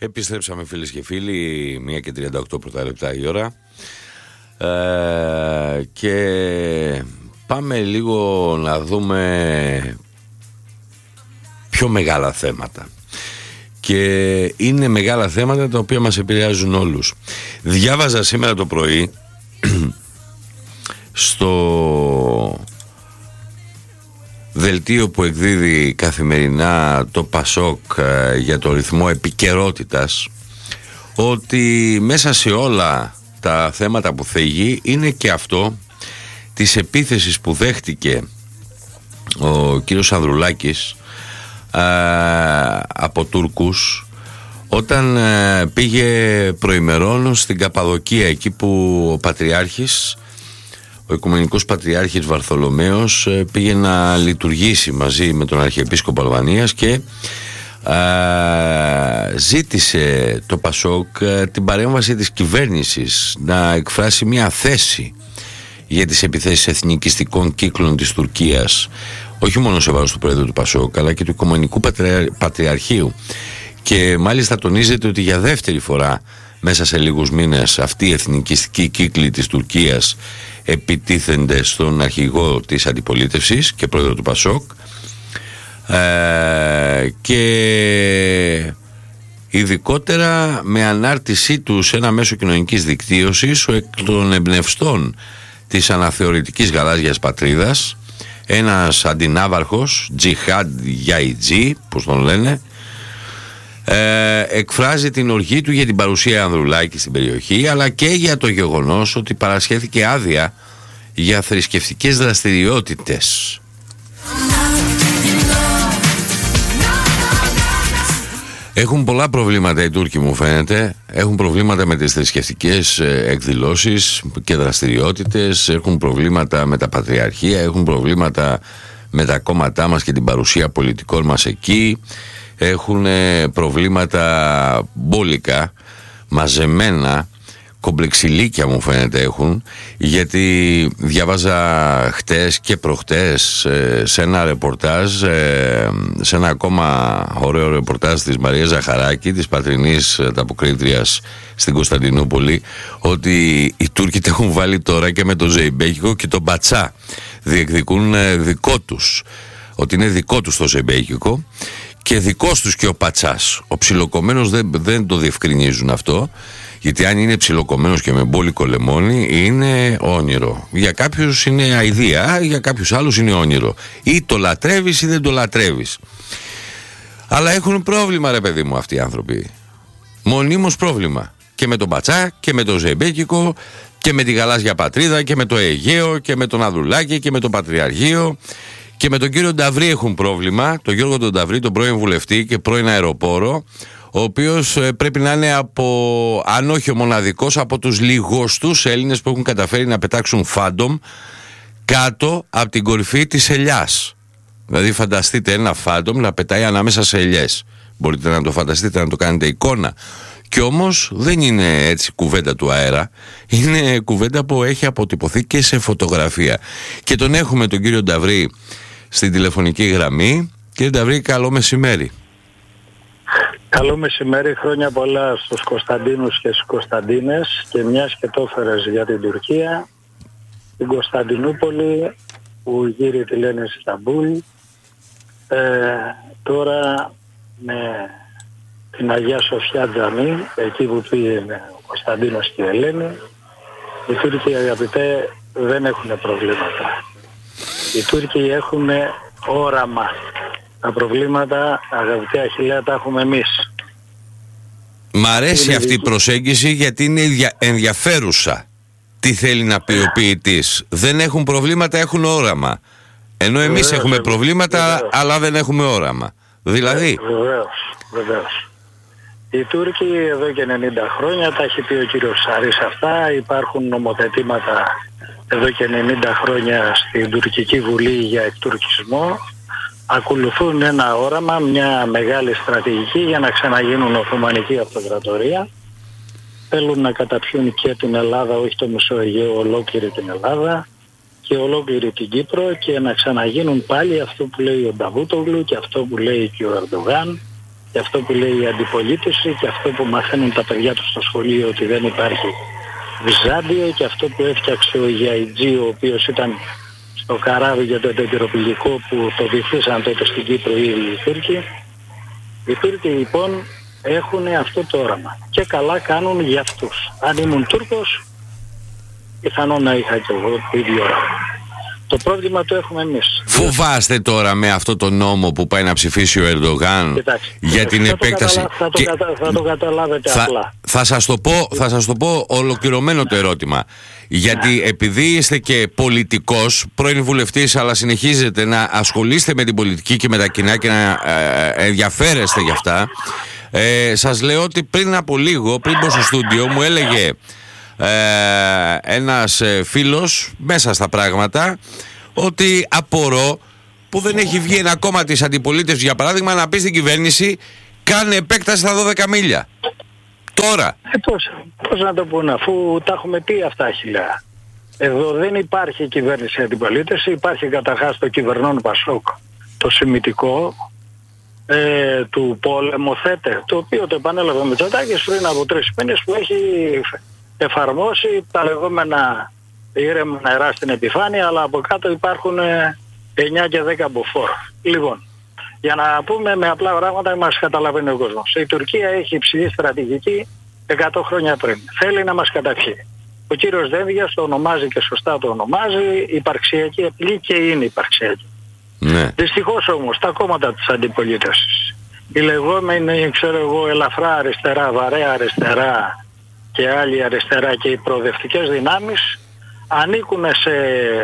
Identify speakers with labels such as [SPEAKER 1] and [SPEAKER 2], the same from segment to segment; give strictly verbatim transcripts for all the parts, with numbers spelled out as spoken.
[SPEAKER 1] Επιστρέψαμε φίλες και φίλοι, μία και τριάντα οκτώ πρώτα λεπτά η ώρα ε, και πάμε λίγο να δούμε πιο μεγάλα θέματα. Και είναι μεγάλα θέματα τα οποία μας επηρεάζουν όλους. Διάβαζα σήμερα το πρωί στο δελτίο που εκδίδει καθημερινά το Πασόκ για το ρυθμό επικαιρότητας ότι μέσα σε όλα τα θέματα που θίγει είναι και αυτό της επίθεσης που δέχτηκε ο κύριος Ανδρουλάκης α, από Τούρκους όταν α, πήγε προημερών στην Καπαδοκία, εκεί που ο Πατριάρχης, ο Οικουμενικός Πατριάρχης Βαρθολομαίος, πήγε να λειτουργήσει μαζί με τον Αρχιεπίσκοπο Αλβανίας και α, ζήτησε το Πασόκ α, την παρέμβαση της κυβέρνησης να εκφράσει μια θέση για τις επιθέσεις εθνικιστικών κύκλων της Τουρκίας, όχι μόνο σε βάρος του Πρόεδρου του Πασόκ αλλά και του Οικουμενικού Πατριαρχείου. Και μάλιστα τονίζεται ότι για δεύτερη φορά μέσα σε λίγους μήνες αυτοί οι εθνικιστικοί κύκλοι της Τουρκίας επιτίθενται στον αρχηγό της αντιπολίτευσης και πρόεδρο του Πασόκ ε, και ειδικότερα με ανάρτησή του σε ένα μέσο κοινωνικής δικτύωσης, ο εκ των εμπνευστών της αναθεωρητικής γαλάζιας πατρίδας, ένας αντινάβαρχος, Τζιχάντ Γιαϊτζή, πώς τον λένε, Ε, εκφράζει την οργή του για την παρουσία Ανδρουλάκη στην περιοχή, αλλά και για το γεγονός ότι παρασχέθηκε άδεια για θρησκευτικές δραστηριότητες. Έχουν πολλά προβλήματα οι Τούρκοι, μου φαίνεται. Έχουν προβλήματα με τις θρησκευτικές εκδηλώσεις και δραστηριότητες, έχουν προβλήματα με τα πατριαρχία, έχουν προβλήματα με τα κόμματά μας και την παρουσία πολιτικών μας εκεί. Έχουν προβλήματα μπόλικα, μαζεμένα, κομπλεξιλίκια μου φαίνεται έχουν, γιατί διάβαζα χτες και προχτές σε ένα ρεπορτάζ, σε ένα ακόμα ωραίο ρεπορτάζ της Μαρίας Ζαχαράκη, της πατρινής ανταποκρίτριας στην Κωνσταντινούπολη, ότι οι Τούρκοι τα έχουν βάλει τώρα και με τον Ζεϊμπέκικο και τον Μπατσά. Διεκδικούν δικό τους, ότι είναι δικό τους το Ζεϊμπέκικο και δικός τους και ο Πατσάς. Ο ψιλοκομμένος δεν, δεν το διευκρινίζουν αυτό, γιατί αν είναι ψιλοκομμένος και με μπόλικο λεμόνι είναι όνειρο. Για κάποιους είναι αηδία, για κάποιους άλλους είναι όνειρο. Ή το λατρεύεις ή δεν το λατρεύεις. Αλλά έχουν πρόβλημα, ρε παιδί μου, αυτοί οι άνθρωποι. Μονίμως πρόβλημα. Και με τον Πατσά και με τον Ζεϊμπέκικο και με τη γαλάζια πατρίδα και με το Αιγαίο και με τον Ανδρουλάκη και με το Πατριαρχείο. Και με τον κύριο Νταβρή έχουν πρόβλημα, τον Γιώργο τον Νταβρή, τον πρώην βουλευτή και πρώην αεροπόρο, ο οποίος πρέπει να είναι από, αν όχι ο μοναδικός, από τους λιγοστούς Έλληνες που έχουν καταφέρει να πετάξουν φάντομ κάτω από την κορυφή της ελιάς. Δηλαδή φανταστείτε ένα φάντομ να πετάει ανάμεσα σε ελιές. Μπορείτε να το φανταστείτε, να το κάνετε εικόνα. Και όμως δεν είναι έτσι κουβέντα του αέρα, είναι κουβέντα που έχει αποτυπωθεί και σε φωτογραφία. Και τον έχουμε τον κύριο Νταβρή στην τηλεφωνική γραμμή. Κύριε Νταβρή, καλό μεσημέρι.
[SPEAKER 2] Καλό μεσημέρι, χρόνια πολλά στους Κωνσταντίνους και στις Κωνσταντίνες, και μιας και το έφερες για την Τουρκία, την Κωνσταντινούπολη που γύρει τη λένε Ισταμπούλ, ε, τώρα με την Αγία Σοφιά Τζαμί, εκεί που πήγαινε ο Κωνσταντίνος και η Ελένη. Οι Τούρκοι, αγαπητέ, δεν έχουν προβλήματα. Οι Τούρκοι έχουν όραμα. Τα προβλήματα, αγαπητέ Αχιλλέα, τα έχουμε εμείς.
[SPEAKER 1] Μ' αρέσει είναι αυτή η προσέγγιση, γιατί είναι ενδιαφέρουσα. Τι θέλει να πει ο ποιητής? Δεν έχουν προβλήματα, έχουν όραμα. Ενώ εμείς βεβαίως, έχουμε προβλήματα, βεβαίως, αλλά δεν έχουμε όραμα. Δηλαδή...
[SPEAKER 2] Βεβαίως, βεβαίως. Οι Τούρκοι εδώ και ενενήντα χρόνια, τα έχει πει ο κύριος Σαρής αυτά, υπάρχουν νομοθετήματα εδώ και ενενήντα χρόνια στην Τουρκική Βουλή για εκτουρκισμό. Ακολουθούν ένα όραμα, μια μεγάλη στρατηγική για να ξαναγίνουν Οθωμανική Αυτοκρατορία. Θέλουν να καταπιούν και την Ελλάδα, όχι το μισό Αιγαίο, ολόκληρη την Ελλάδα και ολόκληρη την Κύπρο, και να ξαναγίνουν πάλι αυτό που λέει ο Νταβούτογλου και αυτό που λέει και ο Ερντογάν, και αυτό που λέει η αντιπολίτευση και αυτό που μαθαίνουν τα παιδιά του στο σχολείο ότι δεν υπάρχει Βυζάντιο και αυτό που έφτιαξε ο Γιαϊτζή, ο οποίος ήταν στο καράβι για το τετροπηλικό που το βυθίσαν τότε στην Κύπρο οι ίδιοι οι Τούρκοι. Οι Τούρκοι λοιπόν έχουν αυτό το όραμα και καλά κάνουν για αυτούς. Αν ήμουν Τούρκος, πιθανόν να είχα και εγώ το ίδιο όραμα. Το πρόβλημα το έχουμε εμείς.
[SPEAKER 1] Φοβάστε τώρα με αυτό το νόμο που πάει να ψηφίσει ο Ερντογάν για την
[SPEAKER 2] θα
[SPEAKER 1] επέκταση...
[SPEAKER 2] Το καταλα... θα, το κατα... θα το καταλάβετε
[SPEAKER 1] θα...
[SPEAKER 2] απλά.
[SPEAKER 1] Θα σας το πω, θα σας το πω ολοκληρωμένο το ερώτημα. Γιατί ναι. επειδή είστε και πολιτικός, πρώην βουλευτής, αλλά συνεχίζετε να ασχολείστε με την πολιτική και με τα κοινά και να ε, ενδιαφέρεστε γι' αυτά, ε, σας λέω ότι πριν από λίγο, πριν πω στο στούντιο, μου έλεγε Ε, ένας φίλος μέσα στα πράγματα ότι απορώ που δεν έχει βγει ένα κόμμα της αντιπολίτευσης, για παράδειγμα, να πει στην κυβέρνηση κάνε επέκταση στα δώδεκα μίλια τώρα.
[SPEAKER 2] ε, πώς, πώς να το πούνε αφού τα έχουμε πει αυτά χιλιά. Εδώ δεν υπάρχει κυβέρνηση αντιπολίτευση, υπάρχει καταρχάς το κυβερνών Πασόκ, το σημιτικό ε, του πολεμοθέτε, το οποίο το επανέλαβε ο Μητσοτάκης πριν από τρεις μήνες, που έχει εφαρμόσει τα λεγόμενα ήρεμα νερά στην επιφάνεια, αλλά από κάτω υπάρχουν εννιά και δέκα μποφόρ. Λοιπόν, για να πούμε με απλά πράγματα, μας καταλαβαίνει ο κόσμος. Η Τουρκία έχει υψηλή στρατηγική εκατό χρόνια πριν. Θέλει να μας καταπιεί. Ο κύριος Δένδιας το ονομάζει και σωστά το ονομάζει υπαρξιακή απειλή και είναι υπαρξιακή.
[SPEAKER 1] Ναι.
[SPEAKER 2] Δυστυχώς όμως τα κόμματα της αντιπολίτευσης, οι λεγόμενοι, ξέρω εγώ, ελαφρά αριστερά, βαρέα αριστερά και άλλοι αριστερά και οι προοδευτικές δυνάμεις, ανήκουν σε,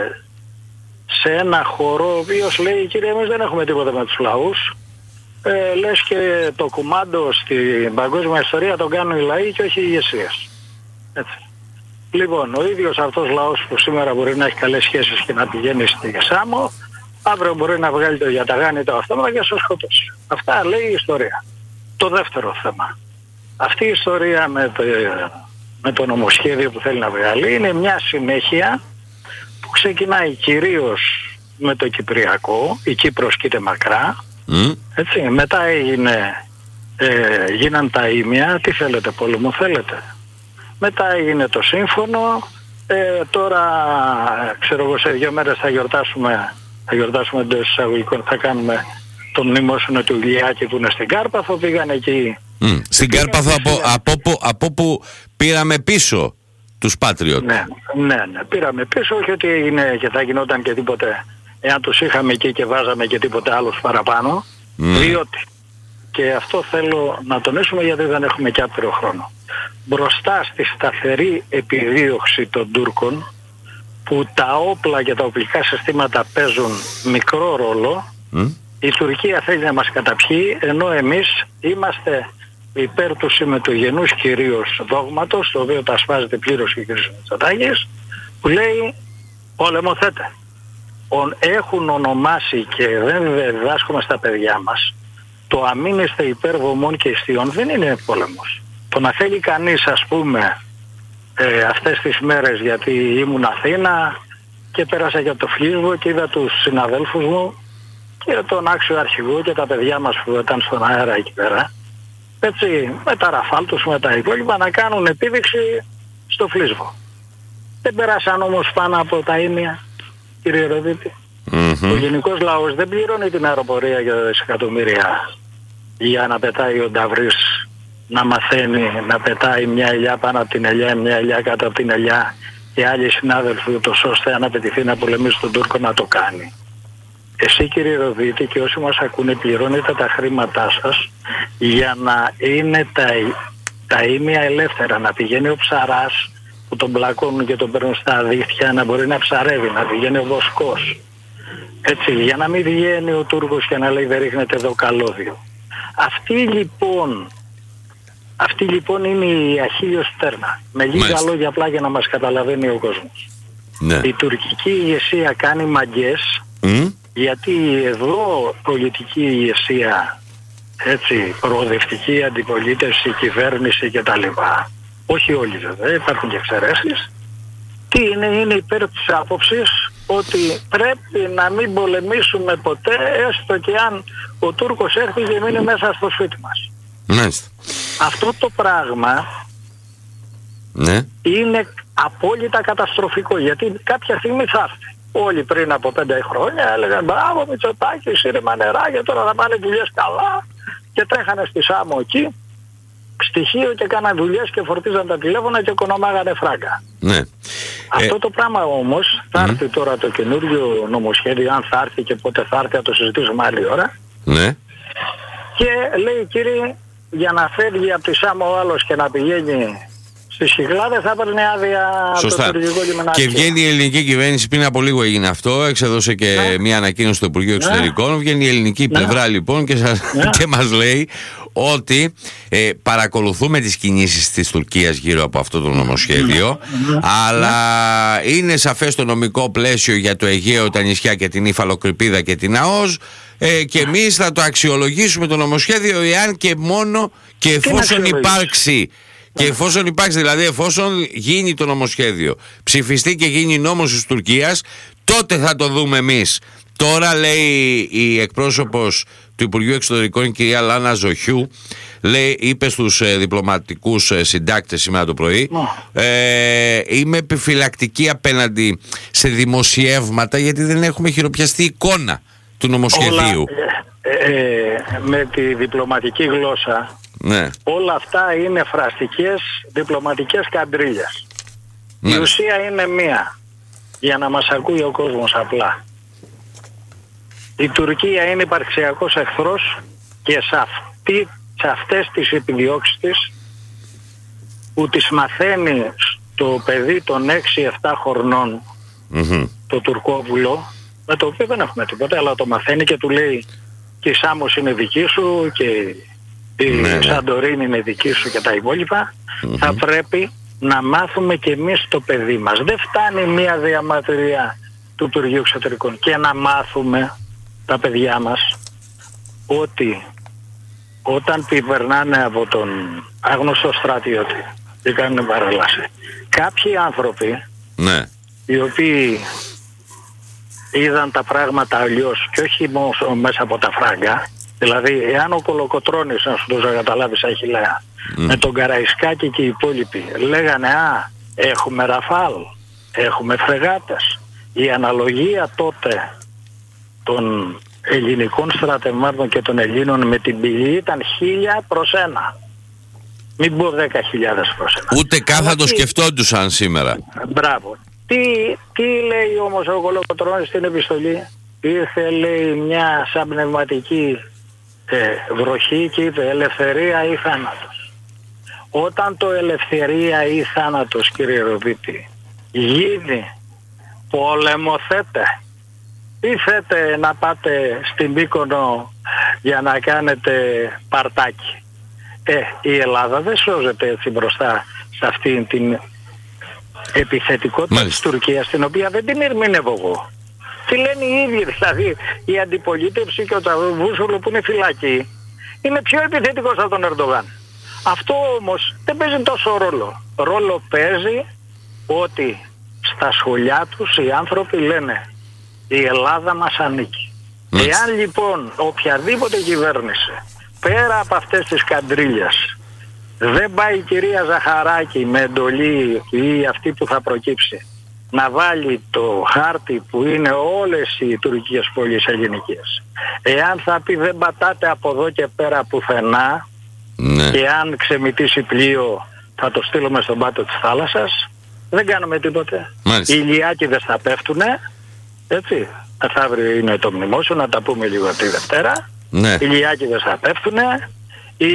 [SPEAKER 2] σε ένα χώρο ο οποίος λέει, κύριε, εμείς δεν έχουμε τίποτα με τους λαούς, ε, λες και το κουμάντο στην παγκόσμια ιστορία τον κάνουν οι λαοί και όχι οι ηγεσίες. Έτσι. Λοιπόν, ο ίδιος αυτός λαός που σήμερα μπορεί να έχει καλές σχέσεις και να πηγαίνει στη Σάμο, αύριο μπορεί να βγάλει το γιαταγάνι το αυτόματα και να σας σκοτώσει. Αυτά λέει η ιστορία. Το δεύτερο θέμα. Αυτή η ιστορία με το, με το νομοσχέδιο που θέλει να βγάλει είναι μια συνέχεια που ξεκινάει κυρίως με το Κυπριακό, η Κύπρος κοίται μακρά, mm. έτσι, μετά έγινε, ε, γίναν τα ήμια, τι θέλετε, πόλεμο θέλετε. Μετά έγινε το σύμφωνο, ε, τώρα ξέρω εγώ σε δύο μέρες θα γιορτάσουμε, θα γιορτάσουμε εντός εισαγωγικών, θα κάνουμε το μνημόσυνο του Ηλιάκη που είναι στην Κάρπαθο, πήγαν εκεί. Mm.
[SPEAKER 1] Στην Κάρπαθο από, από, από, από που πήραμε πίσω τους Patriot.
[SPEAKER 2] Ναι, ναι, ναι, πήραμε πίσω, όχι ότι έγινε και θα γινόταν και τίποτε εάν τους είχαμε εκεί και βάζαμε και τίποτε άλλος παραπάνω, mm. διότι, και αυτό θέλω να τονίσουμε γιατί δεν έχουμε και άπειρο χρόνο, μπροστά στη σταθερή επιδίωξη των Τούρκων, που τα όπλα και τα οπλικά συστήματα παίζουν μικρό ρόλο, mm. η Τουρκία θέλει να μας καταπιεί, ενώ εμείς είμαστε υπέρ του συμμετογενούς κυρίως δόγματος, το οποίο τα ασπάζεται πλήρως και ο κ. Μητσοτάκης, που λέει πολεμοθέτε. Έχουν ονομάσει και δεν διδάσκουμε στα παιδιά μας, το αμήνεστε υπέρ βωμών και ιστιών δεν είναι πόλεμος. Το να θέλει κανείς, ας πούμε, ε, αυτές τις μέρες, γιατί ήμουν Αθήνα και πέρασα για το Φλίσβο και είδα τους συναδέλφους μου και τον άξιο αρχηγό και τα παιδιά μας που ήταν στον αέρα εκεί πέρα, έτσι, με τα ραφάλ τους, με τα υπόλοιπα, να κάνουν επίδειξη στο Φλίσβο. Δεν πέρασαν όμως πάνω από τα ήμια, κύριε Ροδίτη. Mm-hmm. Ο γενικός λαός δεν πληρώνει την αεροπορία για δισεκατομμύρια για να πετάει ο Νταβρής, να μαθαίνει να πετάει μια ελιά πάνω από την ελιά, μια ελιά κάτω από την ελιά και άλλοι συνάδελφοι, ούτως ώστε αν απαιτηθεί να πολεμήσει τον Τούρκο να το κάνει. Εσύ, κύριε Ροδίτη, και όσοι μας ακούνε, πληρώνετε τα χρήματά σας για να είναι τα, τα ήμια ελεύθερα, να πηγαίνει ο ψαράς που τον πλακώνουν και τον παίρνουν στα δίχτυα, να μπορεί να ψαρεύει, να πηγαίνει ο βοσκός. Έτσι, για να μην βγαίνει ο Τούρκος και να λέει δεν ρίχνετε εδώ καλώδιο. Αυτή λοιπόν, αυτή λοιπόν είναι η αχίλιος πτέρνα. Με λίγα Μάλιστα. λόγια απλά για να μας καταλαβαίνει ο κόσμος. Ναι. Η τουρκική ηγεσία κάνει μαγκές, mm. γιατί εδώ πολιτική ηγεσία, έτσι, προοδευτική αντιπολίτευση, κυβέρνηση κτλ. Όχι όλοι βέβαια, υπάρχουν και εξαιρέσεις. Τι είναι, είναι υπέρ της άποψης ότι πρέπει να μην πολεμήσουμε ποτέ, έστω και αν ο Τούρκος έρθει και μείνει μέσα στο σπίτι μας.
[SPEAKER 1] Μάλιστα.
[SPEAKER 2] Αυτό το πράγμα
[SPEAKER 1] ναι.
[SPEAKER 2] είναι απόλυτα καταστροφικό, γιατί κάποια στιγμή θα έρθει. Όλοι πριν από πέντε χρόνια έλεγαν μπράβο Μητσοτάκη, σύρμα νερά και τώρα θα πάνε δουλειές καλά και τρέχανε στη Σάμο εκεί στοιχείο και κάναν δουλειές και φορτίζαν τα τηλέφωνα και οικονομάγανε φράγκα.
[SPEAKER 1] Ναι.
[SPEAKER 2] Αυτό
[SPEAKER 1] ε...
[SPEAKER 2] το πράγμα όμως θα έρθει mm. τώρα το καινούριο νομοσχέδιο, αν θα έρθει και πότε θα έρθει, θα το συζητήσουμε άλλη ώρα.
[SPEAKER 1] Ναι.
[SPEAKER 2] Και λέει κύριε, για να φεύγει από τη Σάμο ο άλλος και να πηγαίνει στις Κυκλάδες θα παίρνει άδεια από το τουρκικό λιμενάκι.
[SPEAKER 1] Και βγαίνει η ελληνική κυβέρνηση, πριν από λίγο έγινε αυτό, εξέδωσε και ναι. μια ανακοίνωση στο Υπουργείο Εξωτερικών. Ναι. Βγαίνει η ελληνική ναι. πλευρά λοιπόν και, σας, ναι. και μας λέει ότι ε, παρακολουθούμε τις κινήσεις της Τουρκίας γύρω από αυτό το νομοσχέδιο, ναι. αλλά ναι. είναι σαφές το νομικό πλαίσιο για το Αιγαίο, τα νησιά και την Υφαλοκρηπίδα και την ΑΟΣ. Ε, και εμείς θα το αξιολογήσουμε το νομοσχέδιο εάν και μόνο και εφόσον υπάρξει. Και εφόσον υπάρξει, δηλαδή εφόσον γίνει το νομοσχέδιο, ψηφιστεί και γίνει νόμος της Τουρκίας, τότε θα το δούμε εμείς. Τώρα λέει η εκπρόσωπος του Υπουργείου Εξωτερικών, η κυρία Λάνα Ζοχιού, λέει, είπε στους ε, διπλωματικούς ε, συντάκτες σήμερα το πρωί, ε, είμαι επιφυλακτική απέναντι σε δημοσιεύματα γιατί δεν έχουμε χειροπιαστεί εικόνα του νομοσχεδίου.
[SPEAKER 2] Όλα, ε, ε, με τη διπλωματική γλώσσα, ναι. όλα αυτά είναι φραστικές διπλωματικές καντρίλιες. Ναι. Η ουσία είναι μία, για να μας ακούει ο κόσμος απλά. Η Τουρκία είναι υπαρξιακός εχθρός και σε, αυτή, σε αυτές τις επιδιώξεις της που τις μαθαίνει στο παιδί των έξι εφτά χρονών mm-hmm. το τουρκόβουλο, με το οποίο δεν έχουμε τίποτα, αλλά το μαθαίνει και του λέει και η Σάμος είναι δική σου και η ναι, Σαντορίνη είναι δική σου και τα υπόλοιπα. Mm-hmm. Θα πρέπει να μάθουμε και εμείς το παιδί μας. Δεν φτάνει μία διαμαρτυρία του Υπουργείου Εξωτερικών και να μάθουμε τα παιδιά μας ότι όταν κυβερνάνε από τον άγνωστο στρατιώτη και κάνουν παρέλαση, κάποιοι άνθρωποι ναι. οι οποίοι είδαν τα πράγματα αλλιώς και όχι μόνο μέσα από τα φράγκα, δηλαδή εάν ο Κολοκοτρώνης, να σου το καταλάβεις αχιλλέα, mm. με τον Καραϊσκάκη και οι υπόλοιποι λέγανε α, έχουμε Ραφάλ, έχουμε φρεγάτες, η αναλογία τότε των ελληνικών στρατευμάτων και των Ελλήνων με την πηγή ήταν χίλια προς ένα. Μην πω δέκα χιλιάδες προς ένα.
[SPEAKER 1] Ούτε καν θα το σκεφτόντουσαν σήμερα.
[SPEAKER 2] Μπράβο. Τι, τι λέει όμως ο Κολοκοτρώνης στην επιστολή? Ήρθε λέει μια σαν πνευματική ε, βροχή και είπε ελευθερία ή θάνατος. Όταν το ελευθερία ή θάνατος, κύριε Ροβίτη, γίνει πόλεμο θέτε ή θέτε να πάτε στην Μύκονο για να κάνετε παρτάκι? Ε, η Ελλάδα δεν σώζεται έτσι μπροστά σε αυτήν την επιθετικότητα Μάλιστα. της Τουρκίας, την οποία δεν την ερμηνεύω εγώ. Τι λένε οι ίδιοι, δηλαδή η αντιπολίτευση και ο Τσαβούσολο που είναι φυλακή είναι πιο επιθετικός από τον Ερντογάν. Αυτό όμως δεν παίζει τόσο ρόλο. Ρόλο παίζει ότι στα σχολιά τους οι άνθρωποι λένε η Ελλάδα μας ανήκει. Μάλιστα. Εάν λοιπόν οποιαδήποτε κυβέρνηση πέρα από αυτές τις καντρίλιες δεν πάει η κυρία Ζαχαράκη με εντολή ή αυτή που θα προκύψει να βάλει το χάρτη που είναι όλες οι τουρκικές πόλεις ελληνικές, εάν θα πει δεν πατάτε από εδώ και πέρα πουθενά ναι. και αν ξεμητήσει πλοίο θα το στείλουμε στον πάτο της θάλασσας, δεν κάνουμε τίποτε. Μάλιστα. Οι ηλιάκηδες θα πέφτουνε, έτσι, μεθαύριο είναι το μνημόσυνο, να τα πούμε λίγο τη Δευτέρα. Ναι. Οι ηλιάκηδες θα πέφτουνε, οι,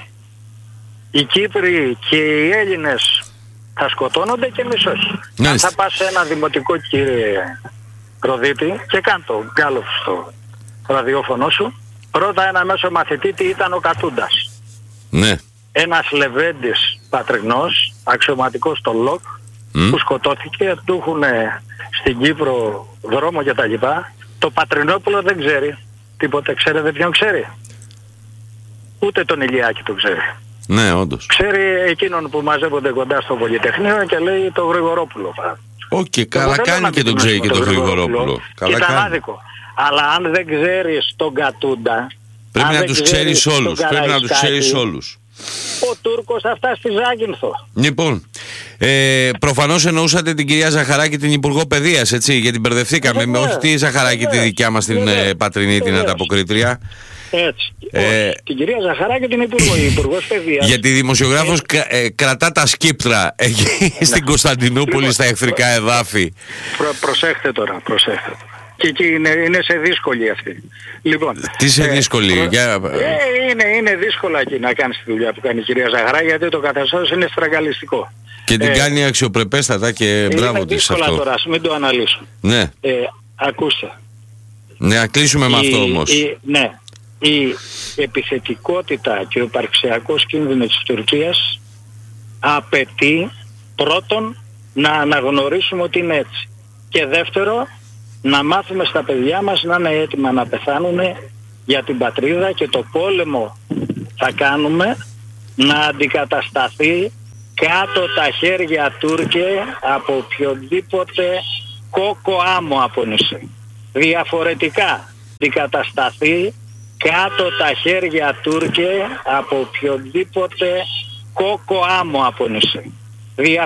[SPEAKER 2] οι Κύπροι και οι Έλληνες θα σκοτώνονται και εμείς όχι. Ναι. Αν θα πας σε ένα δημοτικό, κύριε Ροδίτη, και κάν το γκάλωπ στο ραδιόφωνο σου, πρώτα ένα μέσο μαθητή τι ήταν ο Κατούντας. Ναι. Ένας Λεβέντης πατρινός, αξιωματικός στο ΛΟΚ, mm. που σκοτώθηκε, του έχουν στην Κύπρο δρόμο και τα λοιπά. Το Πατρινόπουλο δεν ξέρει τίποτε. Ξέρετε ποιον ξέρει? Ούτε τον Ηλιάκη το ξέρει. Ναι, όντως. Ξέρει εκείνον που μαζεύονται κοντά στο Πολυτεχνείο και λέει το Γρηγορόπουλο.
[SPEAKER 1] Οκ, okay, καλά κάνει και τον Τζέι και τον Γρηγορόπουλο.
[SPEAKER 2] Και ήταν άδικο. Αλλά αν δεν ξέρεις τον Κατούντα,
[SPEAKER 1] πρέπει να τους ξέρεις όλους. Πρέπει να τους ξέρεις όλους.
[SPEAKER 2] Ο Τούρκος θα φτάσει στη Ζάκυνθο.
[SPEAKER 1] Λοιπόν, ε, προφανώς εννοούσατε την κυρία Ζαχαράκη, την Υπουργό Παιδείας, έτσι, γιατί μπερδευτήκαμε με όχι τη Ζαχαράκη τη δικιά μας την ε, πατρινή, την ανταποκρίτρια.
[SPEAKER 2] Έτσι.
[SPEAKER 1] Ε,
[SPEAKER 2] την κυρία Ζαχαράκη την Υπουργό, η Υπουργός Παιδείας.
[SPEAKER 1] Γιατί δημοσιογράφος ε, ε, κρατά τα σκύπτρα εκεί στην Κωνσταντινούπολη, λοιπόν, στα εχθρικά εδάφη. Προ,
[SPEAKER 2] προσέχτε τώρα, προσέχτε. Και εκεί είναι, είναι σε δύσκολη αυτή. Λοιπόν,
[SPEAKER 1] τι σε δύσκολη,
[SPEAKER 2] ε,
[SPEAKER 1] για...
[SPEAKER 2] ε, είναι, είναι δύσκολα εκεί να κάνεις τη δουλειά που κάνει η κυρία Ζαχαράκη, γιατί το καθεστώς είναι στραγγαλιστικό.
[SPEAKER 1] Και την ε, κάνει αξιοπρεπέστατα και μπράβο της αυτό.
[SPEAKER 2] Είναι δύσκολα τώρα, ας μην το αναλύσουμε.
[SPEAKER 1] Ναι.
[SPEAKER 2] Ε, ακούστε.
[SPEAKER 1] Ναι, να κλείσουμε με αυτό όμως.
[SPEAKER 2] Η, ναι. Η επιθετικότητα και ο υπαρξιακός κίνδυνος της Τουρκίας απαιτεί πρώτον να αναγνωρίσουμε ότι είναι έτσι. Και δεύτερο, να μάθουμε στα παιδιά μας να είναι έτοιμα να πεθάνουν για την πατρίδα, και το πόλεμο θα κάνουμε να αντικατασταθεί κάτω τα χέρια, Τούρκε, από οποιοδήποτε κόκο άμμο από νησί. Διαφορετικά αντικατασταθεί κάτω τα χέρια, Τούρκε, από οποιοδήποτε κόκο άμμο από νησί.